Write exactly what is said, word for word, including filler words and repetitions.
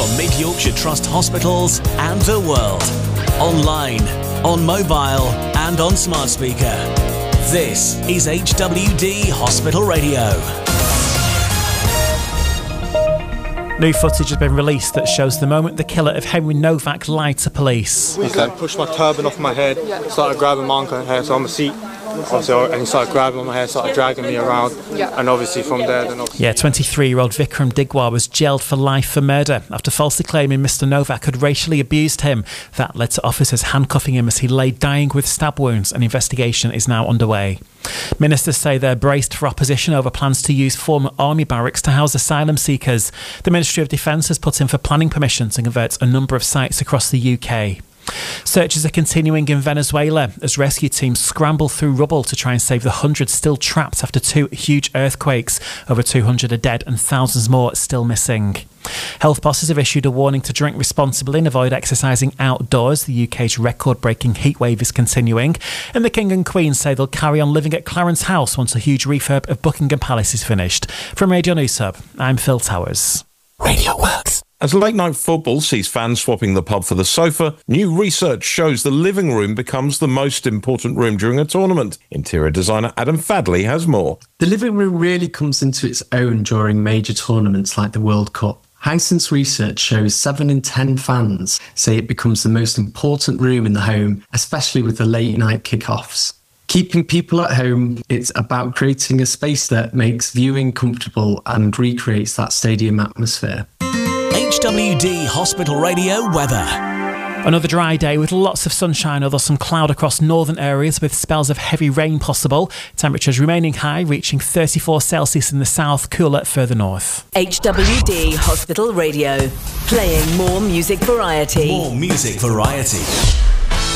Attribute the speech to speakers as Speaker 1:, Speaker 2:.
Speaker 1: from Mid Yorkshire Trust hospitals and the world. Online, on mobile and on smart speaker. This is H W D Hospital Radio.
Speaker 2: New footage has been released that shows the moment the killer of Henry Novak lied to police.
Speaker 3: Okay. Pushed my turban off my head, started grabbing my uncle's hair, so on the seat. Obviously, and he started grabbing my hair, started dragging me around, and obviously from there, then obviously...
Speaker 2: Yeah, twenty-three-year-old Vikram Digwar was jailed for life for murder after falsely claiming Mister Novak had racially abused him. That led to officers handcuffing him as he lay dying with stab wounds. An investigation is now underway. Ministers say they're braced for opposition over plans to use former army barracks to house asylum seekers. The Ministry of Defence has put in for planning permission to convert a number of sites across the U K. Searches are continuing in Venezuela as rescue teams scramble through rubble to try and save the hundreds still trapped after two huge earthquakes. Over two hundred are dead and thousands more still missing. Health bosses have issued a warning to drink responsibly and avoid exercising outdoors. The U K's record-breaking heatwave is continuing. And the King and Queen say they'll carry on living at Clarence House once a huge refurb of Buckingham Palace is finished. From Radio News Hub, I'm Phil Towers.
Speaker 1: Radio Works.
Speaker 4: As late-night football sees fans swapping the pub for the sofa, new research shows the living room becomes the most important room during a tournament. Interior designer Adam Fadley has more.
Speaker 5: The living room really comes into its own during major tournaments like the World Cup. Hisense research shows seven in ten fans say it becomes the most important room in the home, especially with the late-night kickoffs. Keeping people at home, it's about creating a space that makes viewing comfortable and recreates that stadium atmosphere.
Speaker 1: H W D Hospital Radio weather.
Speaker 2: Another dry day with lots of sunshine, although some cloud across northern areas with spells of heavy rain possible. Temperatures remaining high, reaching thirty-four Celsius in the south, cooler further north.
Speaker 6: H W D Hospital Radio, playing more music variety.
Speaker 1: More music variety.